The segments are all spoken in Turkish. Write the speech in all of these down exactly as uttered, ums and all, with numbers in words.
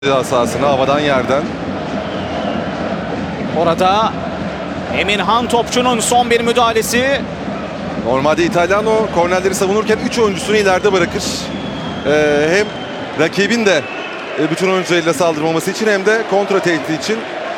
Ceza sahasına havadan yerden. Orada Emirhan Topçu'nun son bir müdahalesi. Normalde İtalyano kornerleri savunurken üç oyuncusunu ileride bırakır. Ee, hem rakibin de bütün oyuncularıyla saldırmaması için hem de kontra tehdidi için.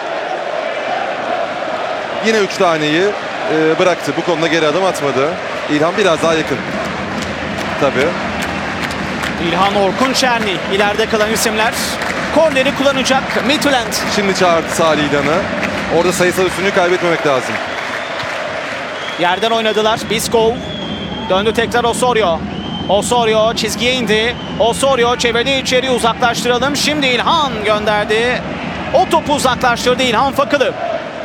Yine üç taneyi e, bıraktı. Bu konuda geri adım atmadı. İlhan biraz daha yakın. Tabii. İlhan Orkun Çerni ileride kalan isimler. Korneri kullanacak Midtjylland. Şimdi çağırdı Salih İlhan'ı. Orada sayısal üstünlüğü kaybetmemek lazım. Yerden oynadılar. Biskov. Döndü tekrar Osorio. Osorio çizgiye indi. Osorio çevirdi içeri, uzaklaştıralım. Şimdi İlhan gönderdi. O topu uzaklaştırdı İlhan Fakılı.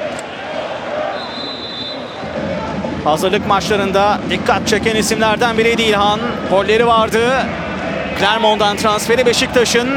Hazırlık maçlarında dikkat çeken isimlerden biriydi İlhan. Golleri vardı. Clermont'dan transferi Beşiktaş'ın.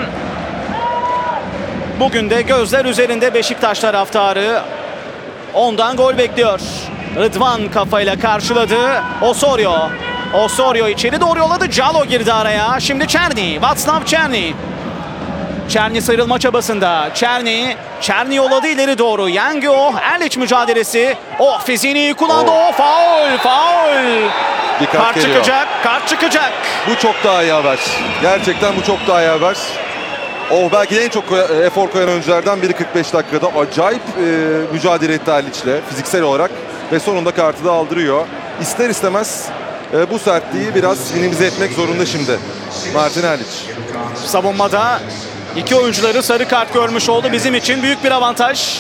Bugün de gözler üzerinde Beşiktaş taraftarı. Ondan gol bekliyor. Rıdvan kafayla karşıladı. Osorio. Osorio içeri doğru yolladı. Calo girdi araya. Şimdi Çerni. Václav Černý. Černý sıyrılma çabasında. Černý. Černý yolladı ileri doğru. Yengo. Erliç mücadelesi. Oh, fiziğini iyi kullandı. Oh. Oh, faul. Faul. Dikkat Kart geliyor. çıkacak. Kart çıkacak. Bu çok daha iyi haber. Gerçekten bu çok daha iyi haber. Oh, belki de en çok koy- efor koyan oyunculardan biri kırk beş dakikada. Acayip e, mücadele etti Erliç'le fiziksel olarak. Ve sonunda kartı da aldırıyor. İster istemez e, bu sertliği biraz minimize etmek zorunda şimdi Martin Erliç. Savunmada iki oyuncuları sarı kart görmüş oldu. Bizim için büyük bir avantaj.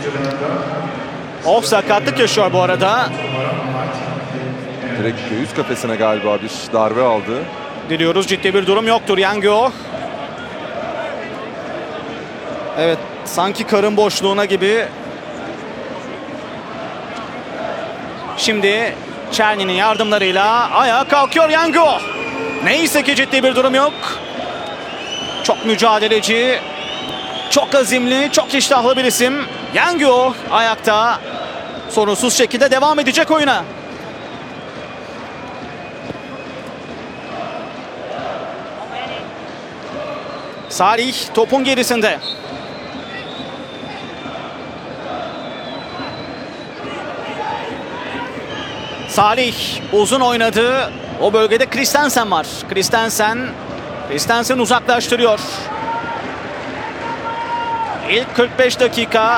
Oh, sakatlık yaşıyor bu arada. Direkt göğüs kafesine galiba bir darbe aldı. Diliyoruz ciddi bir durum yoktur Yengo. Evet, sanki karın boşluğuna gibi. Şimdi Çerni'nin yardımlarıyla ayağa kalkıyor Yengo. Neyse ki ciddi bir durum yok. Çok mücadeleci, çok azimli, çok iştahlı bir isim. Yengo ayakta sorunsuz şekilde devam edecek oyuna. Salih topun gerisinde. Salih uzun oynadı. O bölgede Christensen var. Christensen, Christensen uzaklaştırıyor. İlk kırk beş dakika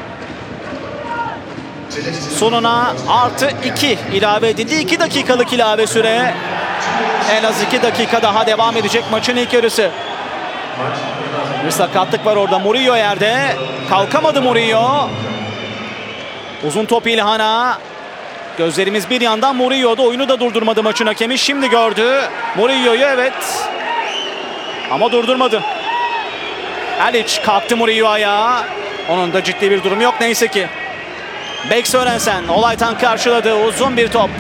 sonuna artı iki ilave edildi. iki dakikalık ilave süre. En az iki dakika daha devam edecek maçın ilk yarısı. Bir sakatlık var orada. Murillo yerde. Kalkamadı Murillo. Uzun top İlhan'a. Gözlerimiz bir yandan Murillo'da. Oyunu da durdurmadı maçın hakemi. Şimdi gördü Murillo'yu, evet. Ama durdurmadı. Erliç kalktı Murillo ayağa. Onun da ciddi bir durum yok neyse ki. Bek Sörensen Olaytan karşıladı. Uzun bir top.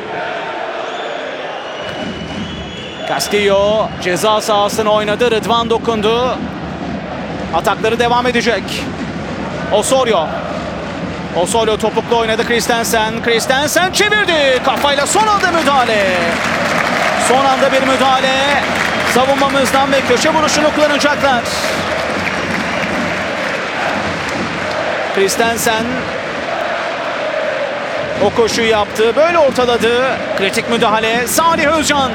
Castillo ceza sahasını oynadı. Rıdvan dokundu. Atakları devam edecek. Osorio. Osorio topuklu oynadı Christensen. Christensen çevirdi. Kafayla son anda müdahale. Son anda bir müdahale. Savunmamızdan ve köşe vuruşunu kullanacaklar. Christensen o koşuyu yaptı. Böyle ortaladı. Kritik müdahale. Salih Özcan.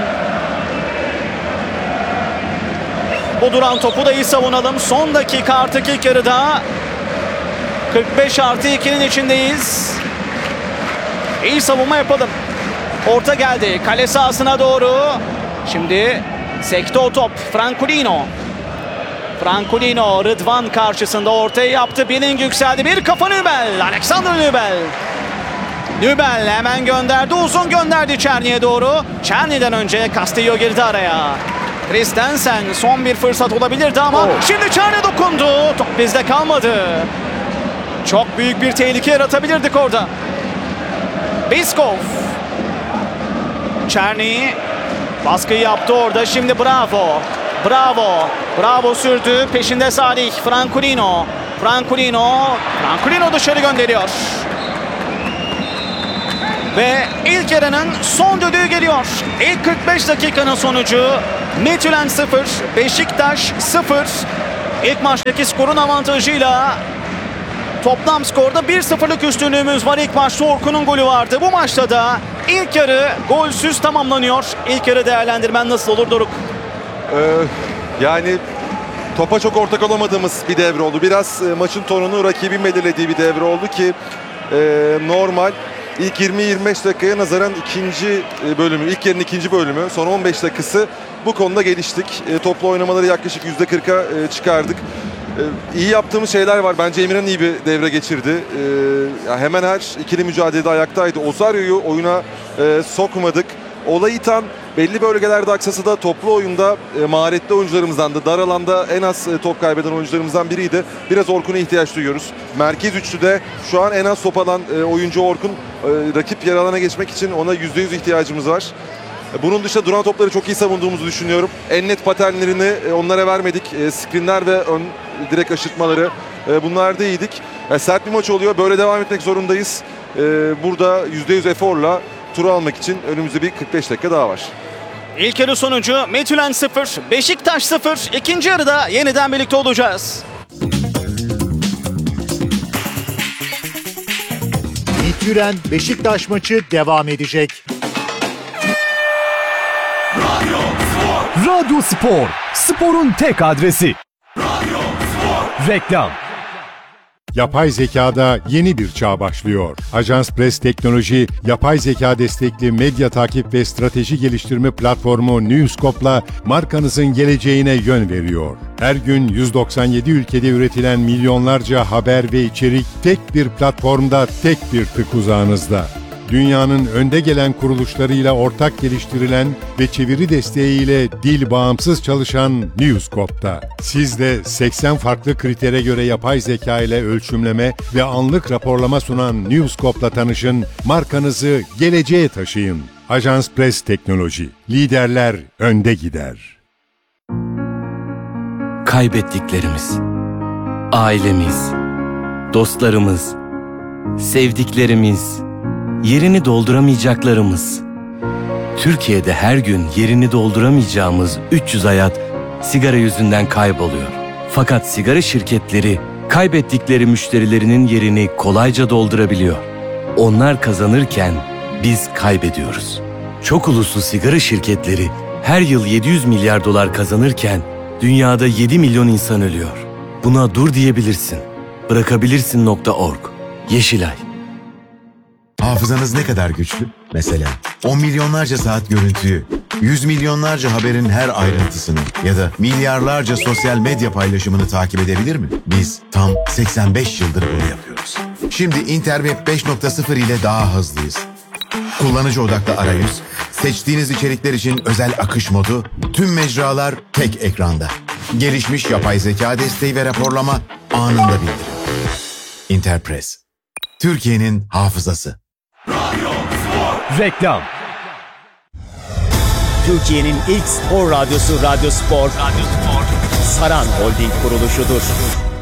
Bu duran topu da iyi savunalım. Son dakika artık ilk yarıda. kırk beş artı ikinin içindeyiz. İyi savunma yapalım. Orta geldi. Kale sahasına doğru. Şimdi sekte o top. Francolino. Francolino Rıdvan karşısında ortaya yaptı. Billing yükseldi. Bir kafa Nübel. Alexander Nübel. Nübel hemen gönderdi. Uzun gönderdi Černy'e doğru. Černy'den önce Castillo girdi araya. Christensen son bir fırsat olabilirdi ama oh. Şimdi Černy dokundu. Top bizde kalmadı. Çok büyük bir tehlike yaratabilirdik orada. Biskov. Černy baskıyı yaptı orada. Şimdi Bravo. Bravo. Bravo sürdü. Peşinde Salih. Francolino. Francolino. Francolino dışarı gönderiyor. Ve ilk yarının son düdüğü geliyor. İlk kırk beş dakikanın sonucu Midtjylland sıfır, Beşiktaş sıfır. İlk maçtaki skorun avantajıyla toplam skorda bir sıfırlık üstünlüğümüz var. İlk maçta Orkun'un golü vardı. Bu maçta da ilk yarı golsüz tamamlanıyor. İlk yarı değerlendirmen nasıl olur Doruk? Ee, yani topa çok ortak olamadığımız bir devre oldu. Biraz e, maçın tonunu rakibin belirlediği bir devre oldu ki e, normal. İlk yirmi yirmi beş dakikaya nazaran ikinci bölümü, ilk yarının ikinci bölümü, son on beş dakikası bu konuda geliştik. E, toplu oynamaları yaklaşık yüzde kırka e, çıkardık. E, iyi yaptığımız şeyler var. Bence Emirhan iyi bir devre geçirdi. E, ya hemen her ikili mücadelede ayaktaydı. Osario'yu oyuna e, sokmadık. Olayitan belli bölgelerde aksasa da toplu oyunda e, maharetli oyuncularımızdan da dar alanda en az e, top kaybeden oyuncularımızdan biriydi. Biraz Orkun'a ihtiyaç duyuyoruz. Merkez üçlüde şu an en az top alan e, oyuncu Orkun. E, rakip yer alana geçmek için ona yüzde yüz ihtiyacımız var. E, bunun dışında duran topları çok iyi savunduğumuzu düşünüyorum. En net paternlerini e, onlara vermedik. E, screenler ve ön direkt aşırtmaları e, bunlarda iyiydik. E, sert bir maç oluyor. Böyle devam etmek zorundayız. E, burada yüzde yüz eforla turu almak için önümüzde bir kırk beş dakika daha var. İlk yarı sonucu Midtjylland sıfır, Beşiktaş sıfır. İkinci yarıda yeniden birlikte olacağız. Midtjylland Beşiktaş maçı devam edecek. Radyo Spor. Radyo Spor. Sporun tek adresi. Radyo Spor. Reklam. Yapay zekada yeni bir çağ başlıyor. Ajans Press Teknoloji, yapay zeka destekli medya takip ve strateji geliştirme platformu Newscope'la markanızın geleceğine yön veriyor. Her gün yüz doksan yedi ülkede üretilen milyonlarca haber ve içerik tek bir platformda, tek bir tık uzağınızda. Dünyanın önde gelen kuruluşlarıyla ortak geliştirilen ve çeviri desteğiyle dil bağımsız çalışan Newscope'da. Siz de seksen farklı kritere göre yapay zeka ile ölçümleme ve anlık raporlama sunan Newscope'la tanışın, markanızı geleceğe taşıyın. Ajans Press Teknoloji. Liderler önde gider. Kaybettiklerimiz, ailemiz, dostlarımız, sevdiklerimiz, yerini dolduramayacaklarımız. Türkiye'de her gün yerini dolduramayacağımız üç yüz hayat sigara yüzünden kayboluyor. Fakat sigara şirketleri kaybettikleri müşterilerinin yerini kolayca doldurabiliyor. Onlar kazanırken biz kaybediyoruz. Çok uluslu sigara şirketleri her yıl yedi yüz milyar dolar kazanırken dünyada yedi milyon insan ölüyor. Buna dur diyebilirsin. Bırakabilirsin nokta org. Yeşilay. Hafızanız ne kadar güçlü? Mesela on milyonlarca saat görüntüyü, yüz milyonlarca haberin her ayrıntısını ya da milyarlarca sosyal medya paylaşımını takip edebilir mi? Biz tam seksen beş yıldır bunu yapıyoruz. Şimdi Interweb beş nokta sıfır ile daha hızlıyız. Kullanıcı odaklı arayüz, seçtiğiniz içerikler için özel akış modu, tüm mecralar tek ekranda. Gelişmiş yapay zeka desteği ve raporlama anında bildirim. Interpress. Türkiye'nin hafızası. Radyo Spor. Reklam. Türkiye'nin ilk spor radyosu Radyo Spor. Radyo Spor. Saran Holding kuruluşudur.